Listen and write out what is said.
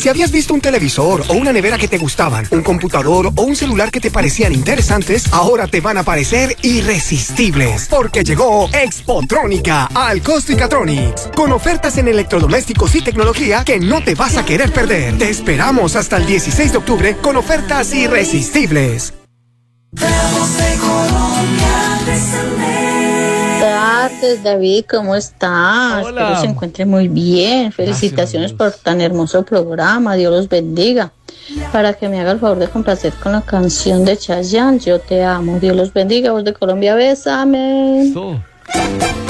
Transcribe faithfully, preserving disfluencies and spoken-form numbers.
Si habías visto un televisor o una nevera que te gustaban, un computador o un celular que te parecían interesantes, ahora te van a parecer irresistibles, porque llegó Expotrónica al Costicatronics, con ofertas en electrodomésticos y tecnología que no te vas a querer perder. Te esperamos hasta el dieciséis de octubre con ofertas irresistibles. Tardes, David, ¿cómo estás? Hola. Espero se encuentre muy bien. Felicitaciones por tan hermoso programa. Dios los bendiga. Para que me haga el favor de complacer con la canción de Chayanne, Yo te amo. Dios los bendiga. Voz de Colombia, bésame. So.